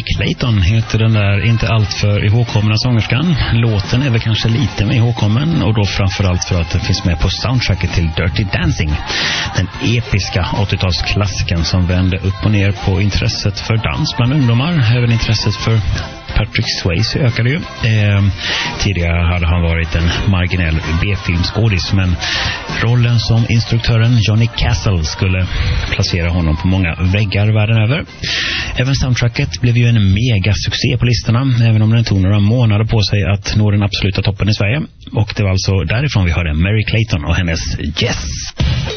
Clayton heter den där inte alltför ihågkomna sångerskan. Låten är väl kanske lite mer ihågkommen, och då framförallt för att den finns med på soundtracket till Dirty Dancing. Den episka 80-talsklassiken som vände upp och ner på intresset för dans bland ungdomar. Även intresset för Patrick Swayze ökade ju. Tidigare hade han varit en marginell B-filmskådis, men rollen som instruktören Johnny Castle skulle placera honom på många väggar världen över. Även soundtracket blev ju en megasuccé på listorna, även om den tog några månader på sig att nå den absoluta toppen i Sverige. Och det var alltså därifrån vi hörde Mary Clayton och hennes Yes.